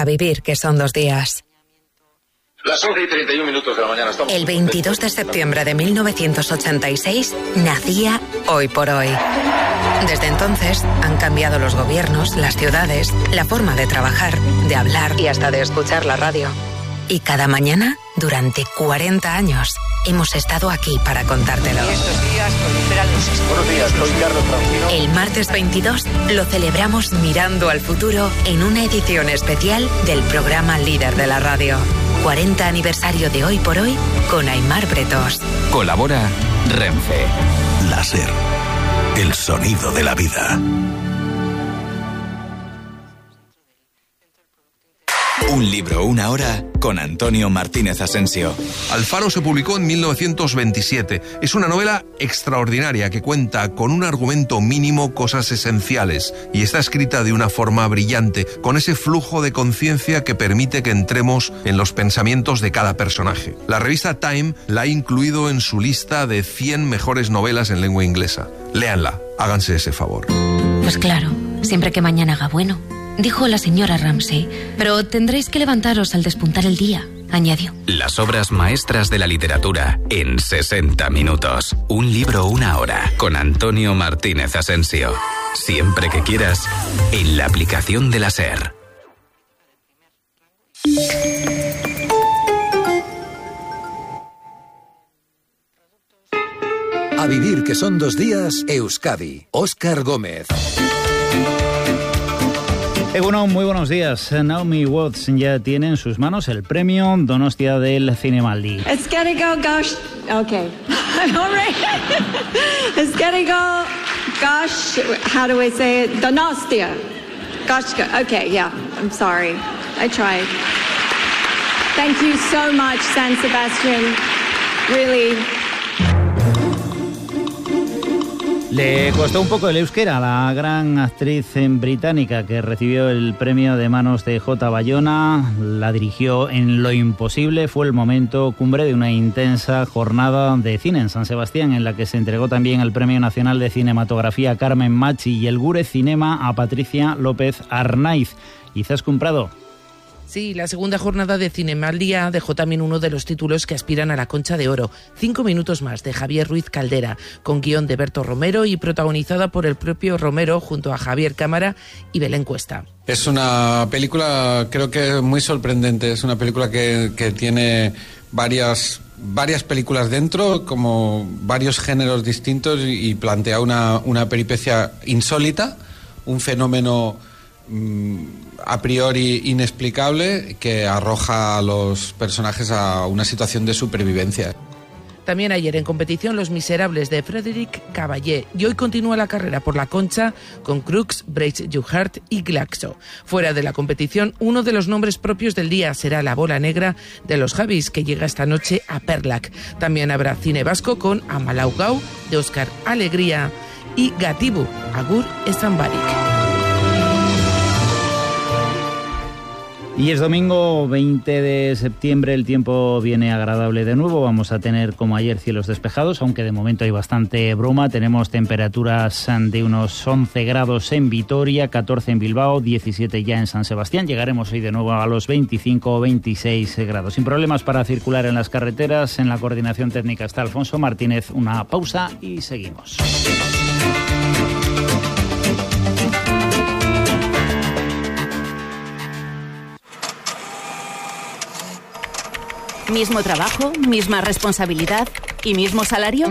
A vivir, que son 2 días. Las 11:31 de la mañana. Estamos El 22 de septiembre de 1986 nacía Hoy por Hoy. Desde entonces han cambiado los gobiernos, las ciudades, la forma de trabajar, de hablar y hasta de escuchar la radio. Y cada mañana, durante 40 años, hemos estado aquí para contártelo. Estos días proliferan los... Buenos días, soy Carlos Tranquilo. El martes 22 lo celebramos mirando al futuro en una edición especial del programa líder de la radio. 40 aniversario de Hoy por Hoy con Aimar Bretos. Colabora Renfe. Láser. El sonido de la vida. Un libro, una hora, con Antonio Martínez Asensio. Alfaro se publicó en 1927. Es una novela extraordinaria que cuenta con un argumento mínimo cosas esenciales y está escrita de una forma brillante, con ese flujo de conciencia que permite que entremos en los pensamientos de cada personaje. La revista Time la ha incluido en su lista de 100 mejores novelas en lengua inglesa. Léanla, háganse ese favor. Pues claro, siempre que mañana haga bueno, dijo la señora Ramsay, pero tendréis que levantaros al despuntar el día, añadió. Las obras maestras de la literatura en 60 minutos. Un libro, una hora, con Antonio Martínez Asensio. Siempre que quieras, en la aplicación de la SER. A vivir, que son 2 días, Euskadi. Óscar Gómez. Bueno, muy buenos días. Naomi Watts ya tiene en sus manos el premio Donostia del Zinemaldi. It's gotta go, gosh. Okay. All right. It's gotta go, gosh. How do I say it? Donostia. Gosh. Okay, yeah. I'm sorry. I tried. Thank you so much, San Sebastian. Really. Le costó un poco el euskera a la gran actriz británica que recibió el premio de manos de J. Bayona. La dirigió en Lo Imposible. Fue el momento cumbre de una intensa jornada de cine en San Sebastián, en la que se entregó también el Premio Nacional de Cinematografía a Carmen Machi y el Gure Cinema a Patricia López Arnaiz. Izaskun Prado. Sí, la segunda jornada de Cinemaldía dejó también uno de los títulos que aspiran a la Concha de Oro, 5 minutos más, de Javier Ruiz Caldera, con guión de Berto Romero y protagonizada por el propio Romero junto a Javier Cámara y Belén Cuesta. Es una película, creo que muy sorprendente. Es una película que tiene varias películas dentro, como varios géneros distintos, y plantea una peripecia insólita, un fenómeno a priori inexplicable que arroja a los personajes a una situación de supervivencia. También ayer en competición Los Miserables de Frédéric Caballé, y hoy continúa la carrera por la Concha con Crux, Brace Your Heart y Glaxo. Fuera de la competición, uno de los nombres propios del día será La Bola Negra de los Javis, que llega esta noche a Perlac. También habrá cine vasco con Amalaugau de Óscar Alegría y Gatibu, Agur Estambarik. Y es domingo 20 de septiembre, el tiempo viene agradable de nuevo. Vamos a tener, como ayer, cielos despejados, aunque de momento hay bastante bruma. Tenemos temperaturas de unos 11 grados en Vitoria, 14 en Bilbao, 17 ya en San Sebastián. Llegaremos hoy de nuevo a los 25 o 26 grados. Sin problemas para circular en las carreteras. En la coordinación técnica está Alfonso Martínez. Una pausa y seguimos. ¿Mismo trabajo, misma responsabilidad y mismo salario?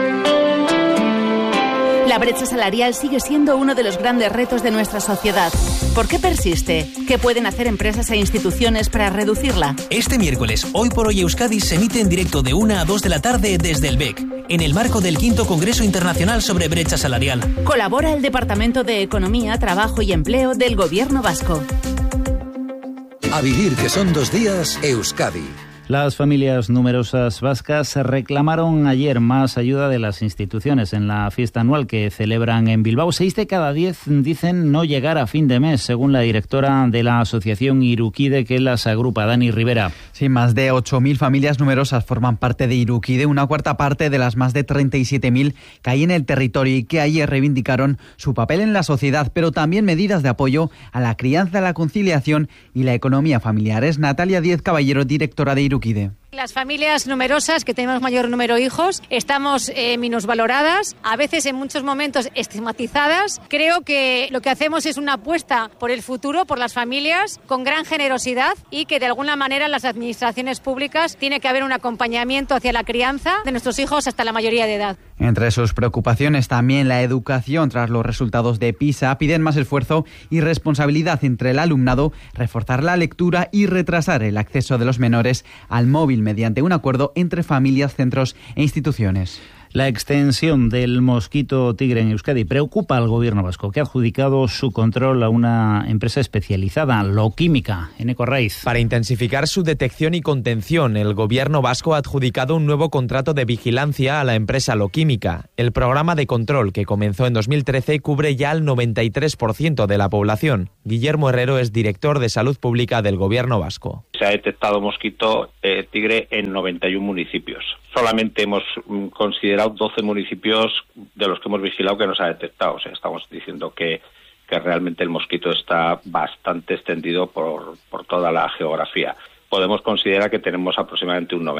La brecha salarial sigue siendo uno de los grandes retos de nuestra sociedad. ¿Por qué persiste? ¿Qué pueden hacer empresas e instituciones para reducirla? Este miércoles, Hoy por Hoy Euskadi se emite en directo de 1 a 2 de la tarde desde el BEC, en el marco del 5º Congreso Internacional sobre Brecha Salarial. Colabora el Departamento de Economía, Trabajo y Empleo del Gobierno Vasco. A vivir, que son 2 días, Euskadi. Las familias numerosas vascas reclamaron ayer más ayuda de las instituciones en la fiesta anual que celebran en Bilbao. 6 de cada 10 dicen no llegar a fin de mes, según la directora de la asociación Irukide, que las agrupa, Dani Rivera. Sí, más de 8.000 familias numerosas forman parte de Irukide, una cuarta parte de las más de 37.000 que hay en el territorio y que ayer reivindicaron su papel en la sociedad, pero también medidas de apoyo a la crianza, la conciliación y la economía familiar. Es Natalia Díez Caballero, directora de Irukide. Las familias numerosas, que tenemos mayor número de hijos, estamos minusvaloradas, a veces en muchos momentos estigmatizadas. Creo que lo que hacemos es una apuesta por el futuro, por las familias, con gran generosidad, y que de alguna manera las administraciones públicas tiene que haber un acompañamiento hacia la crianza de nuestros hijos hasta la mayoría de edad. Entre sus preocupaciones también la educación. Tras los resultados de PISA, piden más esfuerzo y responsabilidad entre el alumnado, reforzar la lectura y retrasar el acceso de los menores al móvil mediante un acuerdo entre familias, centros e instituciones. La extensión del mosquito tigre en Euskadi preocupa al gobierno vasco, que ha adjudicado su control a una empresa especializada, Loquímica, en Ecorraiz. Para intensificar su detección y contención, el gobierno vasco ha adjudicado un nuevo contrato de vigilancia a la empresa Loquímica. El programa de control, que comenzó en 2013, cubre ya el 93% de la población. Guillermo Herrero es director de Salud Pública del gobierno vasco. Se ha detectado mosquito tigre en 91 municipios. Solamente hemos considerado 12 municipios de los que hemos vigilado que no se ha detectado. O sea, estamos diciendo que realmente el mosquito está bastante extendido por toda la geografía. Podemos considerar que tenemos aproximadamente un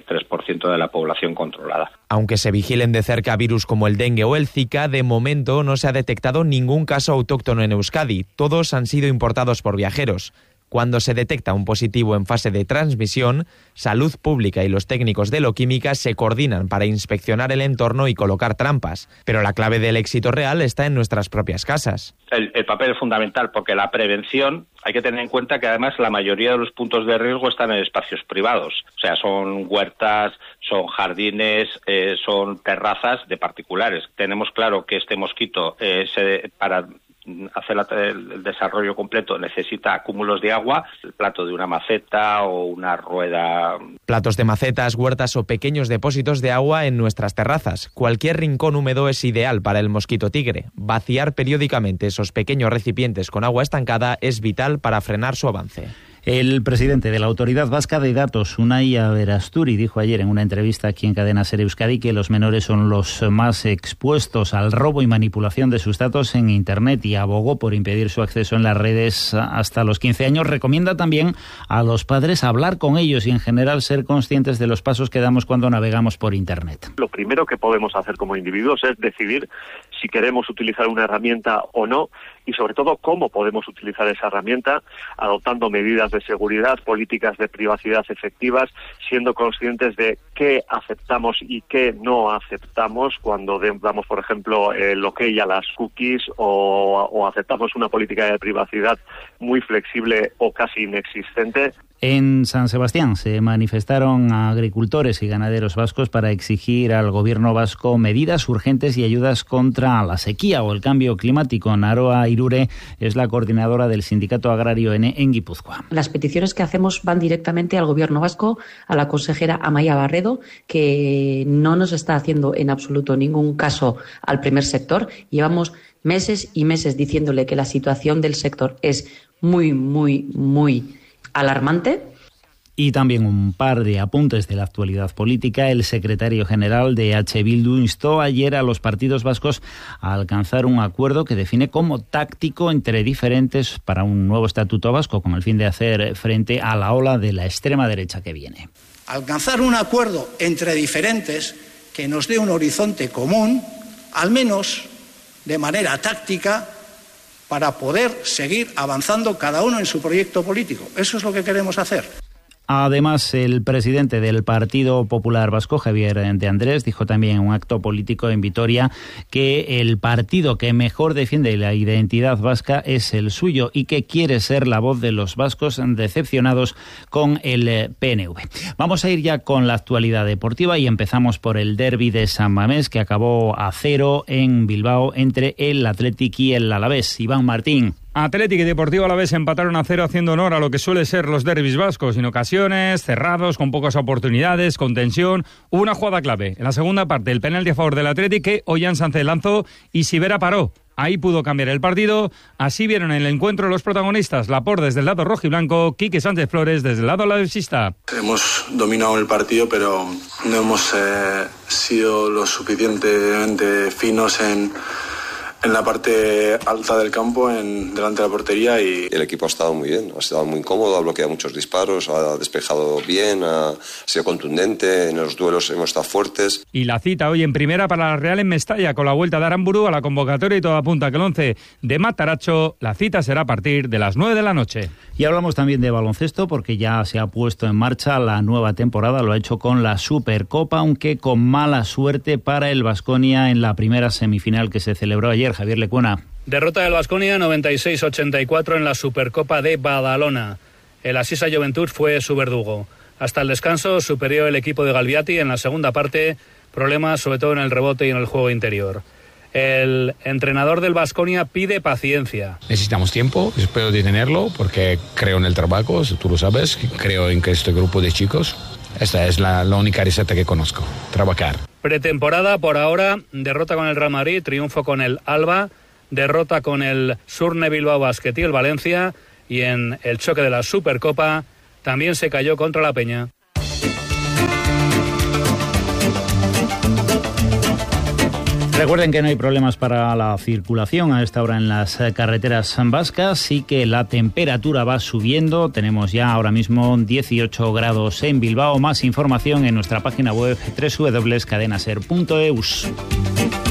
93% de la población controlada. Aunque se vigilen de cerca virus como el dengue o el Zika, de momento no se ha detectado ningún caso autóctono en Euskadi. Todos han sido importados por viajeros. Cuando se detecta un positivo en fase de transmisión, Salud Pública y los técnicos de Loquímica se coordinan para inspeccionar el entorno y colocar trampas. Pero la clave del éxito real está en nuestras propias casas. El papel es fundamental, porque la prevención, hay que tener en cuenta que además la mayoría de los puntos de riesgo están en espacios privados. O sea, son huertas, son jardines, son terrazas de particulares. Tenemos claro que este mosquito, para hacer el desarrollo completo, necesita cúmulos de agua, el plato de una maceta o una rueda. Platos de macetas, huertas o pequeños depósitos de agua en nuestras terrazas. Cualquier rincón húmedo es ideal para el mosquito tigre. Vaciar periódicamente esos pequeños recipientes con agua estancada es vital para frenar su avance. El presidente de la Autoridad Vasca de Datos, Unai Aberasturi, dijo ayer en una entrevista aquí en Cadena SER Euskadi que los menores son los más expuestos al robo y manipulación de sus datos en Internet, y abogó por impedir su acceso en las redes hasta los 15 años. Recomienda también a los padres hablar con ellos y en general ser conscientes de los pasos que damos cuando navegamos por Internet. Lo primero que podemos hacer como individuos es decidir si queremos utilizar una herramienta o no, y sobre todo cómo podemos utilizar esa herramienta, adoptando medidas de seguridad, políticas de privacidad efectivas, siendo conscientes de qué aceptamos y qué no aceptamos cuando damos, por ejemplo, el ok a las cookies o aceptamos una política de privacidad muy flexible o casi inexistente. En San Sebastián se manifestaron agricultores y ganaderos vascos para exigir al gobierno vasco medidas urgentes y ayudas contra la sequía o el cambio climático. Naroa Irure es la coordinadora del Sindicato Agrario en Guipúzcoa. Las peticiones que hacemos van directamente al gobierno vasco, a la consejera Amaia Barredo, que no nos está haciendo en absoluto ningún caso al primer sector. Llevamos meses y meses diciéndole que la situación del sector es muy alarmante. Y también un par de apuntes de la actualidad política. El secretario general de H. Bildu instó ayer a los partidos vascos a alcanzar un acuerdo que define como táctico entre diferentes para un nuevo estatuto vasco, con el fin de hacer frente a la ola de la extrema derecha que viene. Alcanzar un acuerdo entre diferentes que nos dé un horizonte común, al menos de manera táctica, para poder seguir avanzando cada uno en su proyecto político. Eso es lo que queremos hacer. Además, el presidente del Partido Popular Vasco, Javier de Andrés, dijo también en un acto político en Vitoria que el partido que mejor defiende la identidad vasca es el suyo y que quiere ser la voz de los vascos decepcionados con el PNV. Vamos a ir ya con la actualidad deportiva y empezamos por el derbi de San Mamés, que acabó a 0 en Bilbao entre el Athletic y el Alavés. Iván Martín. Athletic y Deportivo Alavés empataron a 0 haciendo honor a lo que suele ser los derbis vascos, en ocasiones cerrados, con pocas oportunidades, con tensión. Hubo una jugada clave. En la segunda parte, el penalti a favor del Athletic que Ollán Sánchez lanzó y Sivera paró. Ahí pudo cambiar el partido. Así vieron en el encuentro los protagonistas. Laporte desde el lado rojiblanco, Quique Sánchez Flores desde el lado alavesista. Hemos dominado el partido, pero no hemos sido lo suficientemente finos en la parte alta del campo, delante de la portería. Y el equipo ha estado muy bien, ha estado muy cómodo, ha bloqueado muchos disparos, ha despejado bien, ha sido contundente, en los duelos hemos estado fuertes. Y la cita hoy en primera para la Real en Mestalla, con la vuelta de Aramburu a la convocatoria, y todo apunta que el 11 de Mataracho, la cita será a partir de las 9 de la noche. Y hablamos también de baloncesto, porque ya se ha puesto en marcha la nueva temporada, lo ha hecho con la Supercopa, aunque con mala suerte para el Baskonia en la primera semifinal que se celebró ayer. Javier Lecuona. Derrota del Baskonia 96-84 en la Supercopa de Badalona. El Asisa Juventud fue su verdugo. Hasta el descanso superior el equipo de Galviati. En la segunda parte, problemas sobre todo en el rebote y en el juego interior. El entrenador del Baskonia pide paciencia. Necesitamos tiempo, espero de tenerlo, porque creo en el trabajo, tú lo sabes, creo en que este grupo de chicos, esta es la única receta que conozco, trabajar. Pretemporada por ahora, derrota con el Real Madrid, triunfo con el Alba, derrota con el Surne Bilbao Basket y el Valencia, y en el choque de la Supercopa también se cayó contra la Peña. Recuerden que no hay problemas para la circulación a esta hora en las carreteras vascas y que la temperatura va subiendo. Tenemos ya ahora mismo 18 grados en Bilbao. Más información en nuestra página web www.cadenaser.eus.